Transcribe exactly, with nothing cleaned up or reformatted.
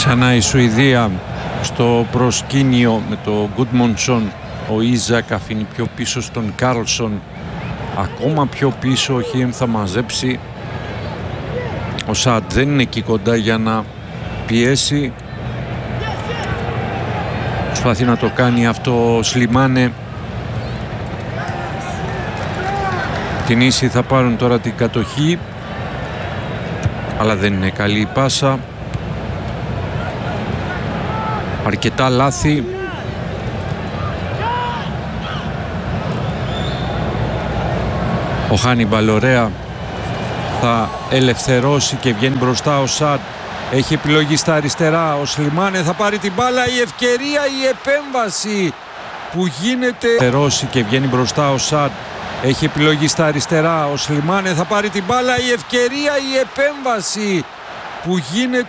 Ξανά η Σουηδία στο προσκήνιο με το Γκούντμονσον. Ο Ίζακ αφήνει πιο πίσω στον Κάρλσον. Ακόμα πιο πίσω ο Χίεμ θα μαζέψει. Ο Σαντ δεν είναι εκεί κοντά για να πιέσει. Προσπαθεί να το κάνει αυτό ο Σλιμάνε. Την Ίση θα πάρουν τώρα την κατοχή, αλλά δεν είναι καλή η πάσα. Αρκετά λάθη. Ο Χάνιμπαλ ωραία θα ελευθερώσει και βγαίνει μπροστά ο Σαντ. Έχει επιλογή στα αριστερά. Ο Σλιμάνε θα πάρει την μπάλα. Η ευκαιρία, η επέμβαση που γίνεται. Ελευθερώσει και βγαίνει μπροστά ο Σαντ. Έχει επιλογή στα αριστερά. Ο Σλιμάνε θα πάρει την μπάλα. Η ευκαιρία, η επέμβαση που γίνεται.